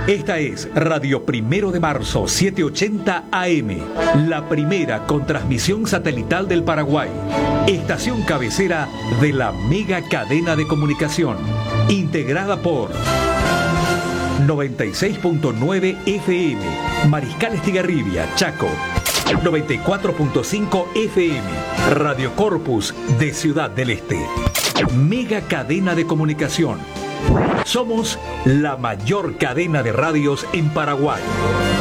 Esta es Radio Primero de Marzo, 780 AM, la primera con transmisión satelital del Paraguay. Estación cabecera de la mega cadena de comunicación, integrada por 96.9 FM, Mariscal Estigarribia, Chaco. 94.5 FM, Radio Corpus de Ciudad del Este. Mega cadena de comunicación. Somos la mayor cadena de radios en Paraguay.